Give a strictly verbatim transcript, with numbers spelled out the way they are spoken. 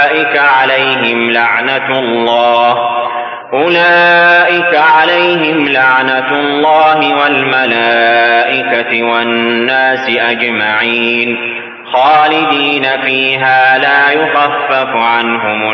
أولئك عليهم لعنة الله أولئك عليهم لعنة الله والملائكة والناس أجمعين خالدين فيها لا يخفف عنهم